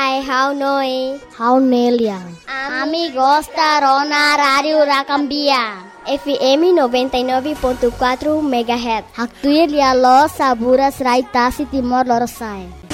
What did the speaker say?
Hai, how noi? How Nelia. Amigos da Rona Rádio Rakambia. FM 99.4 MHz. Haktuye lia lo saburas raitasi Timor Leste.